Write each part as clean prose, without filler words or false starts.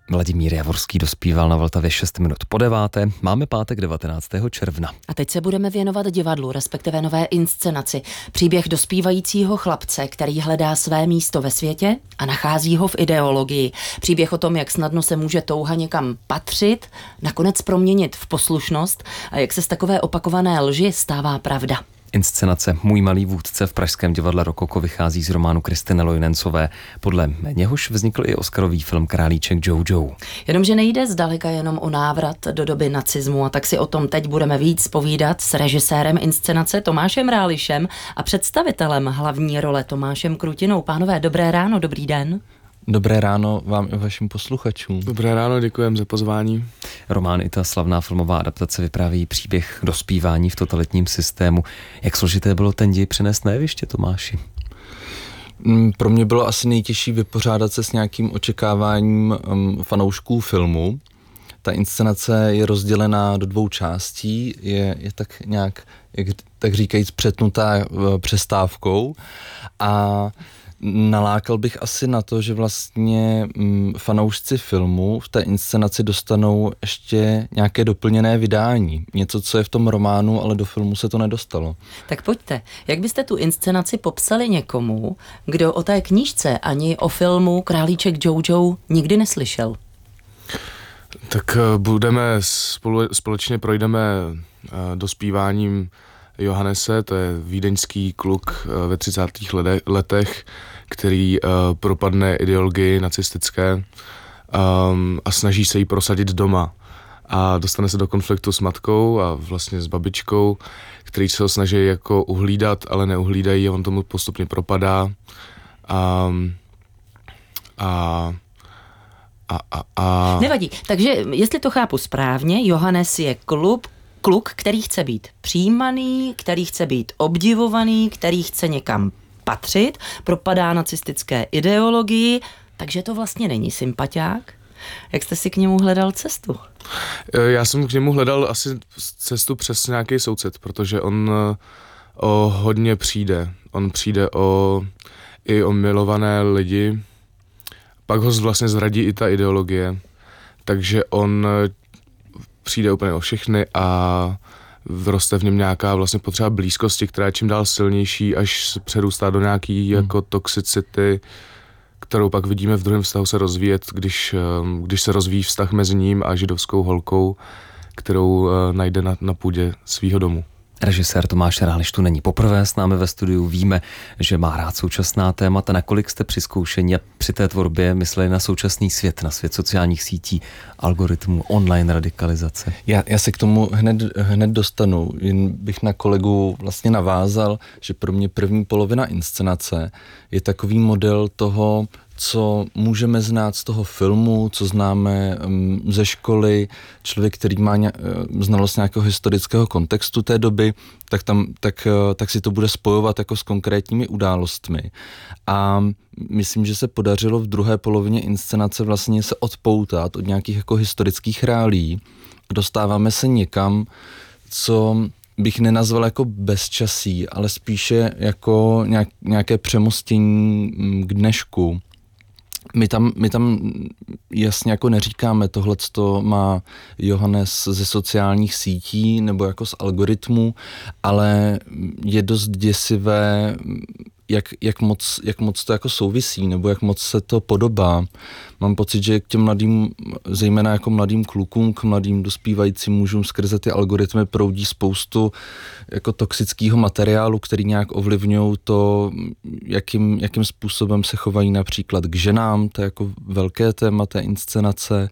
Vladimír Javorský dospíval na Vltavě 6 minut po 9. Máme pátek 19. června. A teď se budeme věnovat divadlu, respektive nové inscenaci. Příběh dospívajícího chlapce, který hledá své místo ve světě a nachází ho v ideologii. Příběh o tom, jak snadno se může touha někam patřit, nakonec proměnit v poslušnost a jak se z takové opakované lži stává pravda. Inscenace Můj malý vůdce v pražském divadle Rokoko vychází z románu Kristiny Lojnencové. Podle něhož vznikl i oscarový film Králíček Jojo. Jenomže nejde zdaleka jenom o návrat do doby nacismu, a tak si o tom teď budeme víc povídat s režisérem inscenace Tomášem Rálišem a představitelem hlavní role Tomášem Krutinou. Pánové, dobré ráno, dobrý den. Dobré ráno vám i vašim posluchačům. Dobré ráno, děkujem za pozvání. Román i ta slavná filmová adaptace vypráví příběh dospívání v totalitním systému. Jak složité bylo ten děj přenést na jeviště, Tomáši? Pro mě bylo asi nejtěžší vypořádat se s nějakým očekáváním fanoušků filmu. Ta inscenace je rozdělená do 2 částí, je tak nějak, tak říkajíc, přetnutá přestávkou a nalákal bych asi na to, že vlastně fanoušci filmu v té inscenaci dostanou ještě nějaké doplněné vydání. Něco, co je v tom románu, ale do filmu se to nedostalo. Tak pojďte, jak byste tu inscenaci popsali někomu, kdo o té knížce ani o filmu Králíček Jojo nikdy neslyšel? Tak společně projdeme dospíváním Johannese, to je vídeňský kluk ve 30. letech, který propadne ideologii nacistické a snaží se jí prosadit doma. A dostane se do konfliktu s matkou a vlastně s babičkou, který se ho snaží jako uhlídat, ale neuhlídají a on tomu postupně propadá. Nevadí, takže jestli to chápu správně, Johannes je kluk, který chce být přijímaný, který chce být obdivovaný, který chce někam patřit, propadá nacistické ideologii, takže to vlastně není sympatiák. Jak jste si k němu hledal cestu? Já jsem k němu hledal asi cestu přes nějaký soucit, protože on o hodně přijde. On přijde i o milované lidi, pak ho vlastně zradí i ta ideologie, takže on přijde úplně o všechny a vroste v něm nějaká vlastně potřeba blízkosti, která je čím dál silnější, až se přerůstá do nějaký jako toxicity, kterou pak vidíme v druhém vztahu se rozvíjet, když se rozvíjí vztah mezi ním a židovskou holkou, kterou najde na půdě svýho domu. Režisér Tomáš Ráliš tu není poprvé s námi ve studiu. Víme, že má rád současná témata. Nakolik jste při zkoušení a při té tvorbě mysleli na současný svět, na svět sociálních sítí, algoritmů, online radikalizace? Já se k tomu hned dostanu. Jen bych na kolegu vlastně navázal, že pro mě první polovina inscenace je takový model toho, co můžeme znát z toho filmu, co známe ze školy. Člověk, který má znalost nějakého historického kontextu té doby, tak si to bude spojovat jako s konkrétními událostmi. A myslím, že se podařilo v druhé polovině inscenace vlastně se odpoutat od nějakých jako historických reálií. Dostáváme se někam, co bych nenazval jako bezčasí, ale spíše jako nějaké přemostění k dnešku. My tam jasně jako neříkáme, tohleto má Johannes ze sociálních sítí nebo jako z algoritmů, ale je dost děsivé, jak moc to jako souvisí, nebo jak moc se to podobá. Mám pocit, že k těm mladým, zejména jako mladým klukům, k mladým dospívajícím mužům skrze ty algoritmy proudí spoustu jako toxického materiálu, který nějak ovlivňují to, jakým způsobem se chovají například k ženám, to je jako velké téma té inscenace,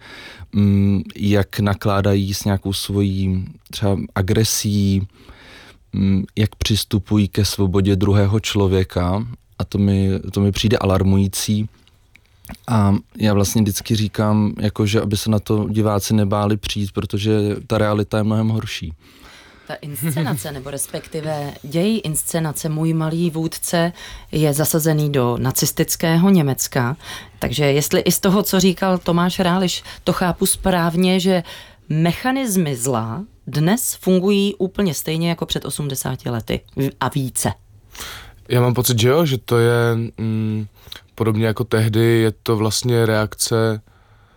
jak nakládají s nějakou svojí třeba agresí, jak přistupují ke svobodě druhého člověka, a to mi přijde alarmující. A já vlastně vždycky říkám, že aby se na to diváci nebáli přijít, protože ta realita je mnohem horší. Ta inscenace, nebo respektive děj inscenace Můj malý vůdce je zasazený do nacistického Německa. Takže jestli i z toho, co říkal Tomáš Ráliš, to chápu správně, že mechanismy zla dnes fungují úplně stejně jako před 80 lety a více. Já mám pocit, že jo, že to je podobně jako tehdy, je to vlastně reakce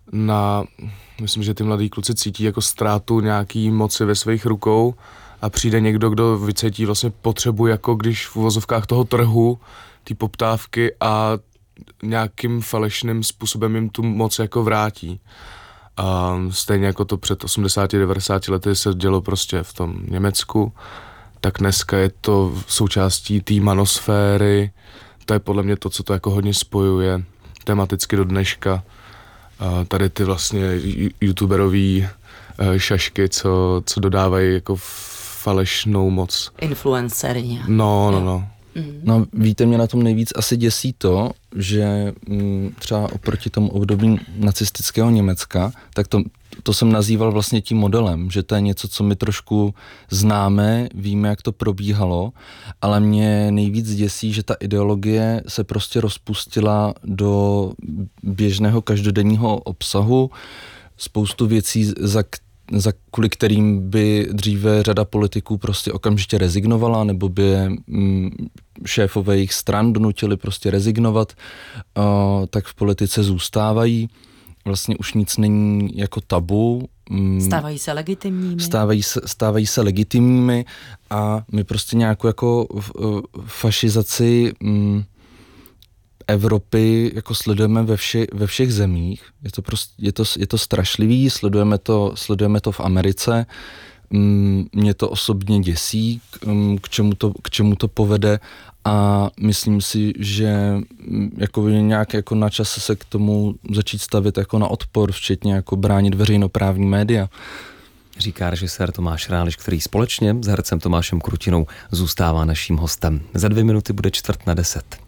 myslím, že ty mladí kluci cítí jako ztrátu nějaký moci ve svých rukou a přijde někdo, kdo vycítí vlastně potřebu, jako když v uvozovkách toho trhu, ty poptávky a nějakým falešným způsobem jim tu moc jako vrátí. A stejně jako to před 80-90 lety se dělo prostě v tom Německu, tak dneska je to součástí té manosféry. To je podle mě to, co to jako hodně spojuje tematicky do dneška. A tady ty vlastně youtuberový šašky, co dodávají jako falešnou moc. Influencery nějak. No. No, víte, mě na tom nejvíc asi děsí to, že třeba oproti tomu období nacistického Německa, tak to jsem nazýval vlastně tím modelem, že to je něco, co my trošku známe, víme, jak to probíhalo, ale mě nejvíc děsí, že ta ideologie se prostě rozpustila do běžného každodenního obsahu, spoustu věcí, kvůli kterým by dříve řada politiků prostě okamžitě rezignovala, nebo by šéfové jejich stran donutili prostě rezignovat, tak v politice zůstávají. Vlastně už nic není jako tabu. Stávají se legitimními. Stávají se legitimními a my prostě nějakou jako fašizaci Evropy jako sledujeme ve všech zemích. Je to strašlivý, sledujeme to v Americe. Mě to osobně děsí, k čemu to povede a myslím si, že jako je nějak jako na čase se k tomu začít stavit jako na odpor, včetně jako bránit veřejnoprávní média. Říká režisér Tomáš Ráliš, který společně s hercem Tomášem Krutinou zůstává naším hostem. Za 2 minuty bude 9:45.